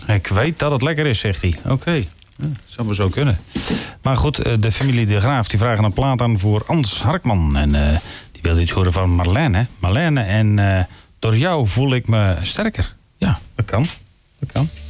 Ik weet dat het lekker is, zegt hij. Oké. Ja, zou maar zo kunnen. Maar goed, de familie De Graaf die vragen een plaat aan voor Ans Harkman. En die wil iets horen van Marlene. Marlene, en door jou voel ik me sterker. Ja, dat kan. Dat kan.